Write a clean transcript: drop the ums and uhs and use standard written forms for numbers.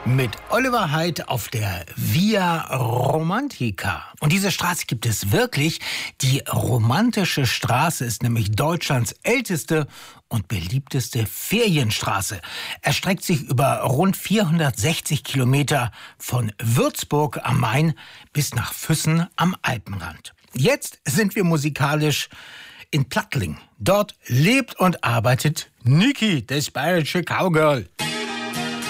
Mit Oliver Heydt auf der Via Romantica. Und diese Straße gibt es wirklich. Die romantische Straße ist nämlich Deutschlands älteste und beliebteste Ferienstraße. Erstreckt sich über rund 460 Kilometer von Würzburg am Main bis nach Füssen am Alpenrand. Jetzt sind wir musikalisch in Plattling. Dort lebt und arbeitet Niki, das bayerische Cowgirl.